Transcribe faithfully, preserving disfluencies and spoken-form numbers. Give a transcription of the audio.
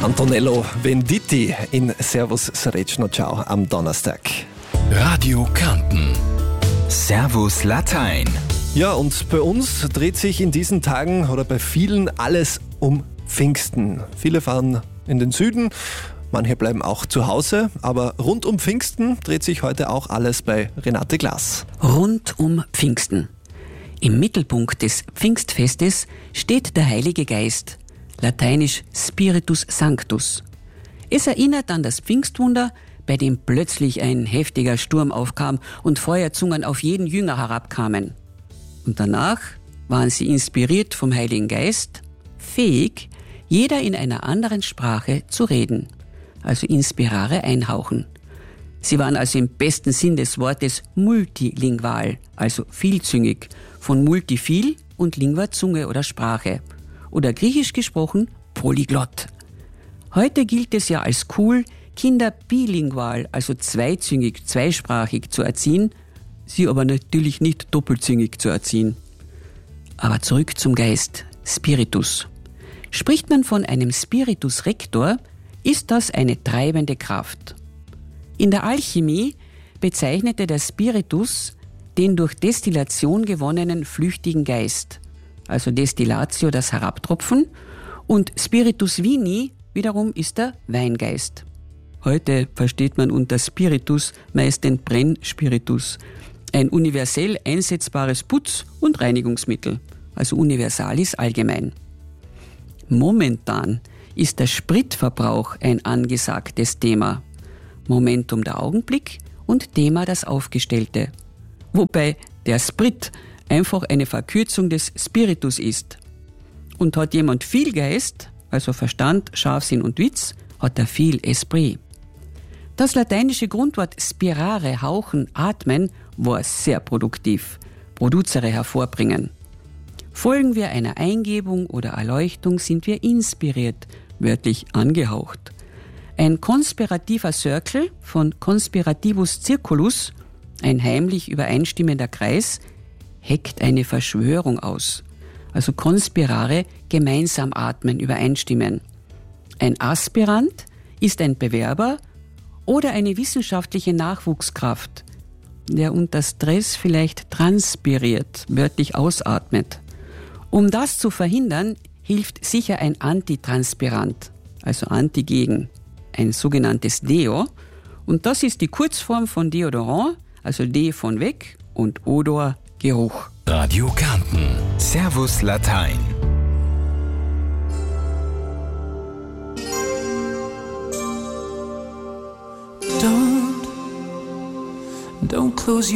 Antonello Venditti in Servus Srečno Ciao am Donnerstag. Radio Kärnten. Servus Latein. Ja, und bei uns dreht sich in diesen Tagen oder bei vielen alles um Pfingsten. Viele fahren in den Süden, manche bleiben auch zu Hause, aber rund um Pfingsten dreht sich heute auch alles bei Renate Glas. Rund um Pfingsten. Im Mittelpunkt des Pfingstfestes steht der Heilige Geist, lateinisch Spiritus Sanctus. Es erinnert an das Pfingstwunder, bei dem plötzlich ein heftiger Sturm aufkam und Feuerzungen auf jeden Jünger herabkamen. Und danach waren sie inspiriert vom Heiligen Geist, fähig, jeder in einer anderen Sprache zu reden, also inspirare einhauchen. Sie waren also im besten Sinn des Wortes multilingual, also vielzüngig, von multi viel und lingua Zunge oder Sprache. Oder griechisch gesprochen Polyglott. Heute gilt es ja als cool, Kinder bilingual, also zweizüngig, zweisprachig zu erziehen, sie aber natürlich nicht doppelzüngig zu erziehen. Aber zurück zum Geist, Spiritus. Spricht man von einem Spiritus Rector, ist das eine treibende Kraft. In der Alchemie bezeichnete der Spiritus den durch Destillation gewonnenen flüchtigen Geist, also Destillatio das Herabtropfen, und Spiritus Vini wiederum ist der Weingeist. Heute versteht man unter Spiritus meist den Brennspiritus, ein universell einsetzbares Putz- und Reinigungsmittel, also universalis allgemein. Momentan ist der Spritverbrauch ein angesagtes Thema. Momentum der Augenblick und Thema das Aufgestellte. Wobei der Sprit einfach eine Verkürzung des Spiritus ist. Und hat jemand viel Geist, also Verstand, Scharfsinn und Witz, hat er viel Esprit. Das lateinische Grundwort spirare, hauchen, atmen, war sehr produktiv, producere hervorbringen. Folgen wir einer Eingebung oder Erleuchtung, sind wir inspiriert, wörtlich angehaucht. Ein konspirativer Circle von Conspirativus Circulus, ein heimlich übereinstimmender Kreis, heckt eine Verschwörung aus. Also conspirare, gemeinsam atmen, übereinstimmen. Ein Aspirant ist ein Bewerber oder eine wissenschaftliche Nachwuchskraft, der unter Stress vielleicht transpiriert, wörtlich ausatmet. Um das zu verhindern, hilft sicher ein Antitranspirant, also Anti-Gegen, ein sogenanntes Deo. Und das ist die Kurzform von Deodorant, also De von weg und Odor, Geruch. Radio Kärnten. Servus Latein. Don't, don't close your